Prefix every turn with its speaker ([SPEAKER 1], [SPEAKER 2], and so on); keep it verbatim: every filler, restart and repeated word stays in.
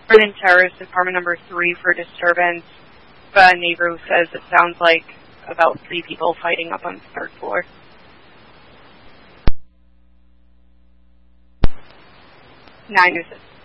[SPEAKER 1] Berlin Terrace, apartment number three for disturbance. A neighbor who says it sounds like about three people fighting up on the third floor. Nine is it?